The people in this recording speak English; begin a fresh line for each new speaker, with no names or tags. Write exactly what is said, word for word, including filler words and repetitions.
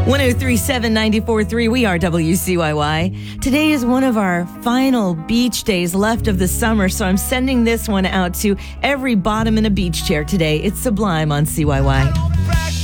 one oh three point seven, ninety-four point three, we are W C Y Y. Today is one of our final beach days left of the summer, so I'm sending this one out to every bottom in a beach chair today. It's Sublime on C Y Y.